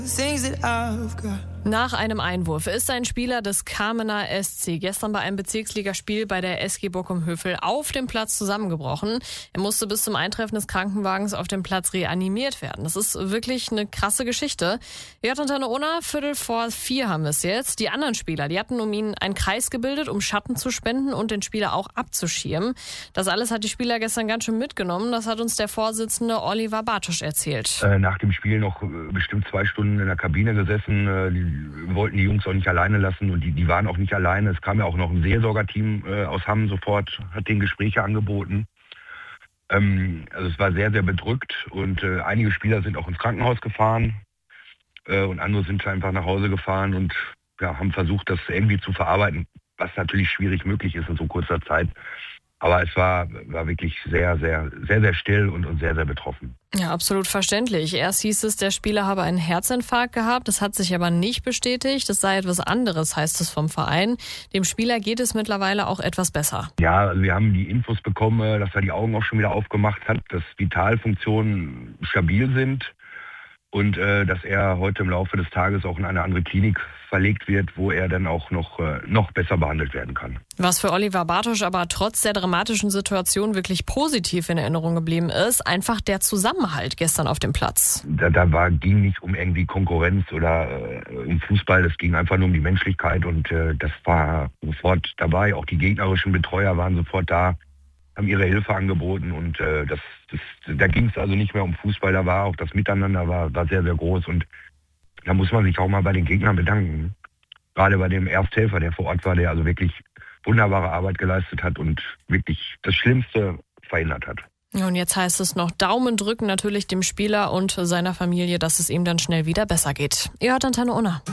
Nach einem Einwurf ist ein Spieler des Kamener SC gestern bei einem Bezirksligaspiel bei der SG Bockum-Hövel auf dem Platz zusammengebrochen. Er musste bis zum Eintreffen des Krankenwagens auf dem Platz reanimiert werden. Das ist wirklich eine krasse Geschichte. J-Antenne Unna, 3:45 haben wir es jetzt. Die anderen Spieler, die hatten um ihn einen Kreis gebildet, um Schatten zu spenden und den Spieler auch abzuschirmen. Das alles hat die Spieler gestern ganz schön mitgenommen. Das hat uns der Vorsitzende Oliver Bartosch erzählt. Nach dem Spiel noch bestimmt 2 Stunden in der Kabine gesessen. Die wollten die Jungs auch nicht alleine lassen und die waren auch nicht alleine. Es kam ja auch noch ein Seelsorgerteam aus Hamm sofort, hat denen Gespräche angeboten. Also es war sehr, sehr bedrückt und einige Spieler sind auch ins Krankenhaus gefahren und andere sind einfach nach Hause gefahren und ja, haben versucht, das irgendwie zu verarbeiten, was natürlich schwierig möglich ist in so kurzer Zeit. Aber es war wirklich sehr, sehr, sehr, sehr still und sehr, sehr betroffen. Ja, absolut verständlich. Erst hieß es, der Spieler habe einen Herzinfarkt gehabt. Das hat sich aber nicht bestätigt. Das sei etwas anderes, heißt es vom Verein. Dem Spieler geht es mittlerweile auch etwas besser. Ja, also wir haben die Infos bekommen, dass er die Augen auch schon wieder aufgemacht hat, dass Vitalfunktionen stabil sind und dass er heute im Laufe des Tages auch in eine andere Klinik verlegt wird, wo er dann auch noch besser behandelt werden kann. Was für Oliver Bartosch aber trotz der dramatischen Situation wirklich positiv in Erinnerung geblieben ist, einfach der Zusammenhalt gestern auf dem Platz. Ging nicht um irgendwie Konkurrenz oder um Fußball, es ging einfach nur um die Menschlichkeit und das war sofort dabei. Auch die gegnerischen Betreuer waren sofort da, haben ihre Hilfe angeboten und da ging es also nicht mehr um Fußball, da war auch das Miteinander war sehr, sehr groß und da muss man sich auch mal bei den Gegnern bedanken. Gerade bei dem Ersthelfer, der vor Ort war, der also wirklich wunderbare Arbeit geleistet hat und wirklich das Schlimmste verhindert hat. Und jetzt heißt es noch Daumen drücken natürlich dem Spieler und seiner Familie, dass es ihm dann schnell wieder besser geht. Ihr hört Antenne Unna.